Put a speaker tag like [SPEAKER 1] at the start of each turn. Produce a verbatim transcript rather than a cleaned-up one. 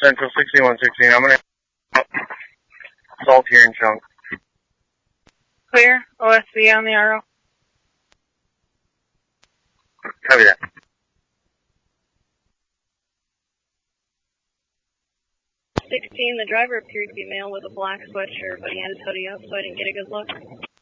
[SPEAKER 1] Central sixty-one sixteen. I'm going to assault here in Chunk.
[SPEAKER 2] Clear. O S B on the R O.
[SPEAKER 1] Copy that.
[SPEAKER 2] sixteen, the driver appeared to be male with a black sweatshirt, but he had his hoodie up, so I didn't get a good look.